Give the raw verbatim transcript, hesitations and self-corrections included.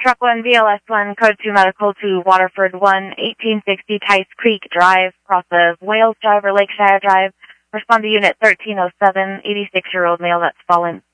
Truck one, V L S one, Code two Medical to Waterford one, eighteen sixty Tice Creek Drive, cross of Wales Drive or Lakeshire Drive. Respond to Unit thirteen oh seven, eighty-six-year-old male that's fallen.